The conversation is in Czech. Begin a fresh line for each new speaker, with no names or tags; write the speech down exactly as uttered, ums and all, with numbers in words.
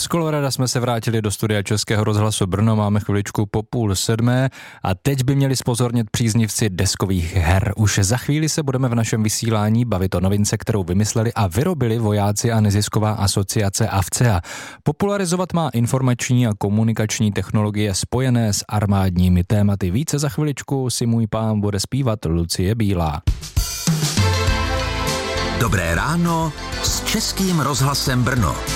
Z Colorada jsme se vrátili do studia Českého rozhlasu Brno, máme chviličku po půl sedmé a teď by měli zpozornět příznivci deskových her. Už za chvíli se budeme v našem vysílání bavit o novince, kterou vymysleli a vyrobili vojáci a nezisková asociace A V C E A. Popularizovat má informační a komunikační technologie spojené s armádními tématy. Více za chviličku si můj pán bude zpívat Lucie Bílá.
Dobré ráno s Českým rozhlasem Brno.